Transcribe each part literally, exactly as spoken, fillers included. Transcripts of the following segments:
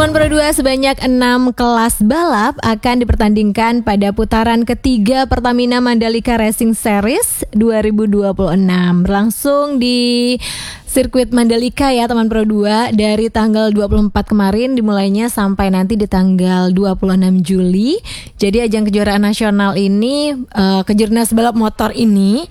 Teman Pro dua, sebanyak enam kelas balap akan dipertandingkan pada putaran ketiga Pertamina Mandalika Racing Series dua ribu dua puluh enam. Berlangsung di sirkuit Mandalika ya teman Pro dua, dari tanggal dua puluh empat kemarin dimulainya sampai nanti di tanggal dua puluh enam Juli. Jadi ajang kejuaraan nasional ini, uh, Kejurnas balap motor ini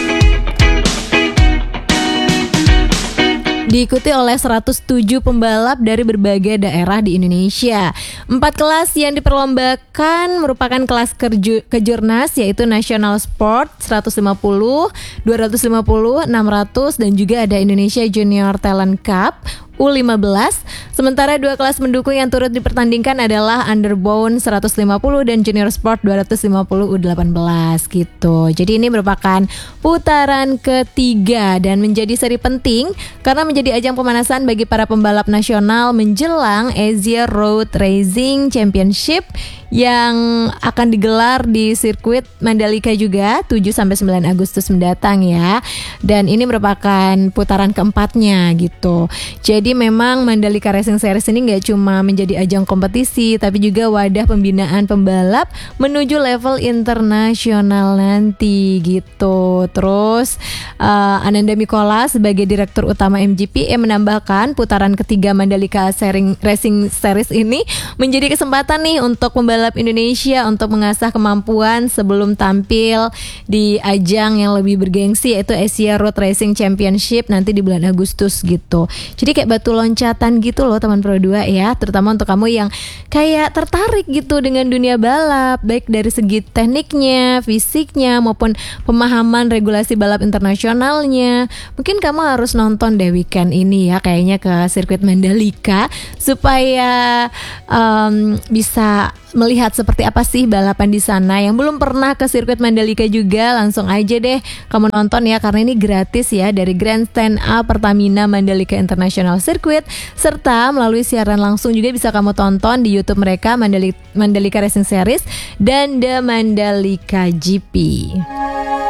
diikuti oleh seratus tujuh pembalap dari berbagai daerah di Indonesia. Empat kelas yang diperlombakan merupakan kelas kerju- kejurnas, yaitu National Sport seratus lima puluh, dua ratus lima puluh, enam ratus, dan juga ada Indonesia Junior Talent Cup U lima belas. Sementara dua kelas mendukung yang turut dipertandingkan adalah Underbone seratus lima puluh dan Junior Sport dua ratus lima puluh U delapan belas gitu. Jadi ini merupakan putaran ketiga dan menjadi seri penting karena menjadi ajang pemanasan bagi para pembalap nasional menjelang Asia Road Racing Championship yang akan digelar di sirkuit Mandalika juga tujuh sampai sembilan Agustus mendatang ya. Dan ini merupakan putaran keempatnya gitu. Jadi memang Mandalika Racing Series ini gak cuma menjadi ajang kompetisi, tapi juga wadah pembinaan pembalap menuju level internasional nanti gitu. Terus uh, Ananda Mikola sebagai Direktur Utama M G P E menambahkan putaran ketiga Mandalika Racing Series ini menjadi kesempatan nih untuk pembalap Indonesia untuk mengasah kemampuan sebelum tampil di ajang yang lebih bergengsi, yaitu Asia Road Racing Championship nanti di bulan Agustus gitu. Jadi kayak batu loncatan gitu loh teman Pro dua ya, terutama untuk kamu yang kayak tertarik gitu dengan dunia balap, baik dari segi tekniknya, fisiknya, maupun pemahaman regulasi balap internasionalnya. Mungkin kamu harus nonton deh weekend ini ya, kayaknya ke sirkuit Mandalika supaya um, bisa melihat seperti apa sih balapan di sana. Yang belum pernah ke sirkuit Mandalika juga langsung aja deh kamu nonton ya, karena ini gratis ya dari Grandstand A Pertamina Mandalika International Circuit, serta melalui siaran langsung juga bisa kamu tonton di YouTube mereka Mandalika, Mandalika Racing Series dan The Mandalika G P.